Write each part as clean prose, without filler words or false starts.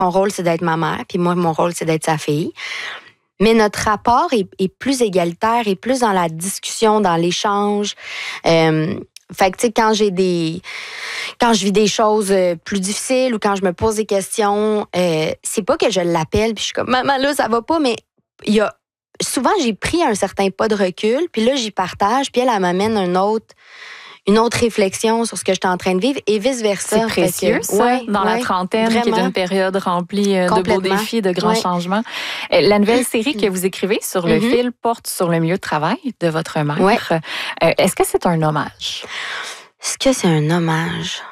son rôle, c'est d'être ma mère, puis moi, mon rôle, c'est d'être sa fille. Mais notre rapport est plus égalitaire, est plus dans la discussion, dans l'échange. Fait que, tu sais, quand je vis des choses plus difficiles ou quand je me pose des questions, c'est pas que je l'appelle puis je suis comme, maman, là, ça va pas, mais souvent, j'ai pris un certain pas de recul, puis là, j'y partage, puis elle m'amène une autre réflexion sur ce que j'étais en train de vivre et vice-versa. C'est précieux, dans la trentaine, vraiment. Qui est une période remplie de beaux défis, de grands changements. La nouvelle série que vous écrivez sur le fil porte sur le milieu de travail de votre mère. Est-ce que c'est un hommage? Est-ce que c'est un hommage?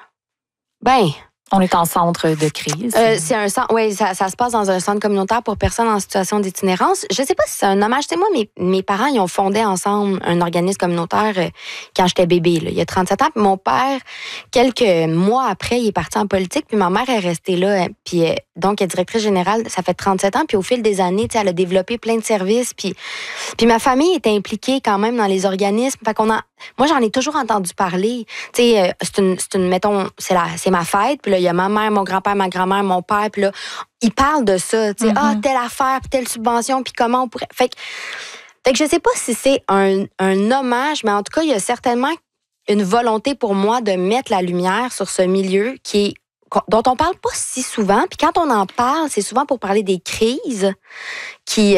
On est en centre de crise. C'est un centre, oui, ça se passe dans un centre communautaire pour personnes en situation d'itinérance. Je sais pas si c'est un hommage. Tu sais, moi, mes parents, ils ont fondé ensemble un organisme communautaire quand j'étais bébé, là, il y a 37 ans. Puis mon père, quelques mois après, il est parti en politique. Puis ma mère est restée là. Puis donc, elle est directrice générale. Ça fait 37 ans. Puis au fil des années, tu sais, elle a développé plein de services. Puis ma famille était impliquée quand même dans les organismes. Fait moi, j'en ai toujours entendu parler. Tu sais, mettons, c'est ma fête. Puis là, il y a ma mère, mon grand-père, ma grand-mère, mon père. Puis là, ils parlent de ça. Tu sais, telle affaire, puis telle subvention, puis comment on pourrait... Fait que je sais pas si c'est un hommage, mais en tout cas, il y a certainement une volonté pour moi de mettre la lumière sur ce milieu dont on parle pas si souvent. Puis quand on en parle, c'est souvent pour parler des crises qui...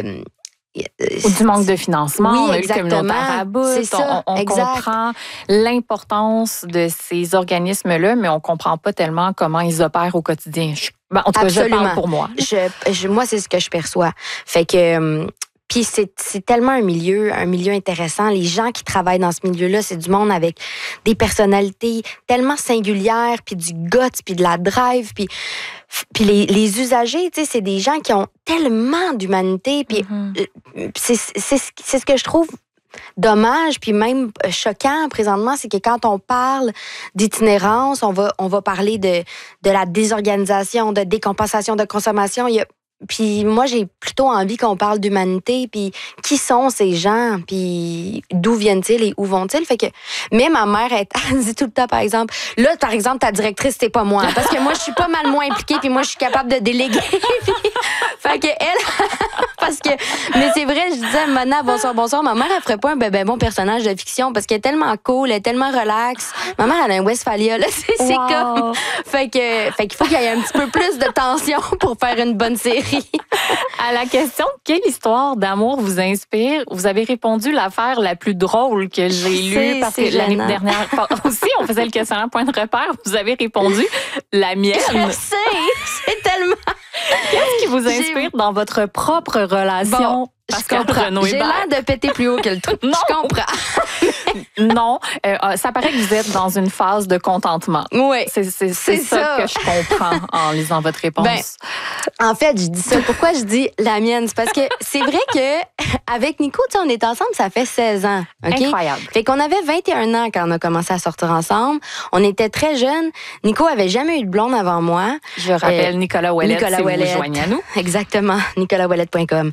Ou du manque de financement, oui, on a eu le communautaire à bout, on comprend l'importance de ces organismes-là, mais on comprend pas tellement comment ils opèrent au quotidien. En tout cas, je parle pour moi. Moi, c'est ce que je perçois. Fait que... Puis c'est tellement un milieu intéressant. Les gens qui travaillent dans ce milieu-là, c'est du monde avec des personnalités tellement singulières, puis du guts, puis de la drive, puis les usagers, tu sais, c'est des gens qui ont tellement d'humanité, puis c'est ce que je trouve dommage, puis même choquant présentement, c'est que quand on parle d'itinérance, on va parler de la désorganisation, de décompensation de consommation. Puis moi, j'ai plutôt envie qu'on parle d'humanité, puis qui sont ces gens, puis d'où viennent-ils et où vont-ils. Fait que, mais ma mère, elle dit tout le temps, par exemple, ta directrice, c'est pas moi. Parce que moi, je suis pas mal moins impliquée, puis moi, je suis capable de déléguer. Fait que elle, mais c'est vrai, je disais, Mona, bonsoir, ma mère, elle ferait pas un bon personnage de fiction, parce qu'elle est tellement cool, elle est tellement relax. Ma mère, elle a un Westphalia, là, c'est comme... Fait qu'il faut qu'il y ait un petit peu plus de tension pour faire une bonne série. À la question « Quelle histoire d'amour vous inspire ?» vous avez répondu l'affaire la plus drôle que j'ai lue parce que l'année dernière aussi, on faisait le questionnaire point de repère. Vous avez répondu la mienne. Je sais, c'est tellement... Qu'est-ce qui vous inspire dans votre propre relation? Parce que j'ai l'air de péter plus haut que le truc. Non. Je comprends. Non, ça paraît que vous êtes dans une phase de contentement. Oui. C'est ça que je comprends en lisant votre réponse. En fait, je dis ça. Pourquoi je dis la mienne? C'est parce que c'est vrai que avec Nico, tu sais, on est ensemble, ça fait 16 ans. Okay? Incroyable. Fait qu'on avait 21 ans quand on a commencé à sortir ensemble. On était très jeunes. Nico avait jamais eu de blonde avant moi. Je rappelle Nicolas Ouellette, si vous vous joignez à nous. Exactement, nicolasouellette.com.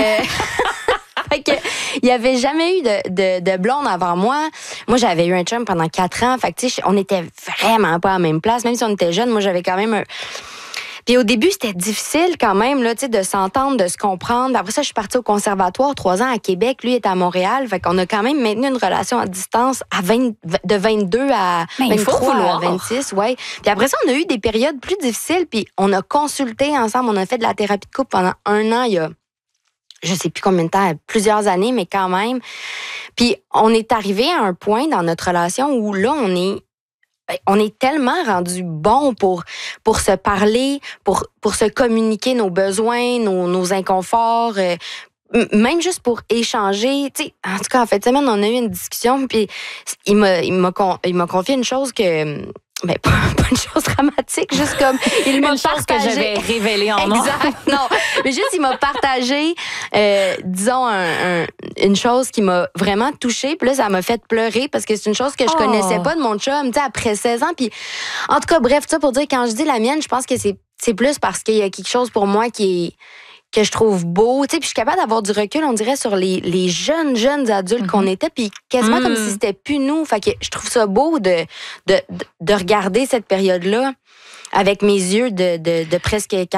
Fait que, il n'y avait jamais eu de blonde avant moi. Moi, j'avais eu un chum pendant 4 ans. Fait que, tu sais, on était vraiment pas à la même place. Même si on était jeunes, moi, j'avais quand même Puis au début, c'était difficile quand même, là, tu sais, de s'entendre, de se comprendre. Après ça, je suis partie au conservatoire 3 ans à Québec. Lui est à Montréal. Fait qu'on a quand même maintenu une relation à distance de 22 à 23 à 26. Ouais. Puis après ça, on a eu des périodes plus difficiles. Puis on a consulté ensemble. On a fait de la thérapie de couple pendant 1 an. Il y a je sais plus combien de temps, plusieurs années, mais quand même. Puis on est arrivé à un point dans notre relation où là, on est tellement rendu bon pour se parler, pour se communiquer nos besoins, nos inconforts, même juste pour échanger. Tu sais, en tout cas, en fait, semaine, on a eu une discussion, puis il m'a confié une chose que... Mais pas une chose dramatique, juste comme il m'a partagé. Que j'avais révélée en nom. Exact, non. Mais juste, il m'a partagé, disons, une chose qui m'a vraiment touchée. Puis là, ça m'a fait pleurer parce que c'est une chose que je connaissais pas de mon chum, tu sais, après 16 ans. Puis, en tout cas, bref, ça pour dire, quand je dis la mienne, je pense que c'est plus parce qu'il y a quelque chose pour moi que je trouve beau. Tu sais, puis je suis capable d'avoir du recul, on dirait, sur les jeunes adultes qu'on était, puis quasiment comme si c'était plus nous. Fait que je trouve ça beau de regarder cette période-là avec mes yeux de presque